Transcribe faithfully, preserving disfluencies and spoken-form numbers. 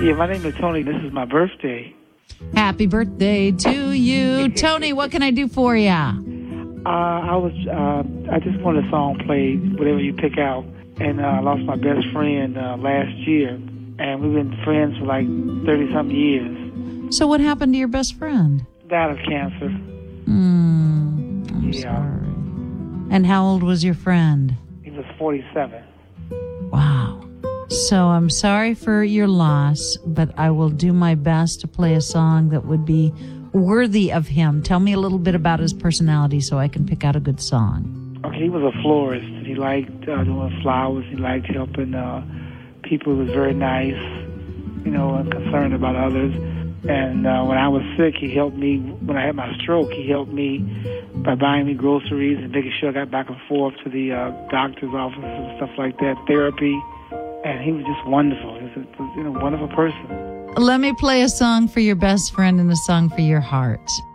Yeah, my name is Tony. This is my birthday. Happy birthday to you. Tony, what can I do for you? Uh, I was, uh, I just wanted a song played, whatever you pick out. And uh, I lost my best friend uh, last year. And we've been friends for like thirty-something years. So what happened to your best friend? Died of cancer. Mm, I'm Yeah. sorry. And how old was your friend? He was forty-seven. Wow. So I'm sorry for your loss, but I will do my best to play a song that would be worthy of him. Tell me a little bit about his personality so I can pick out a good song. Okay, he was a florist. He liked uh, doing flowers. He liked helping uh, people. He was very nice, you know, and concerned about others. And uh, when I was sick, he helped me. When I had my stroke, he helped me by buying me groceries and making sure I got back and forth to the uh, doctor's office and stuff like that, therapy. And he was just wonderful. He was a you know, wonderful person. Let me play a song for your best friend and a song for your heart.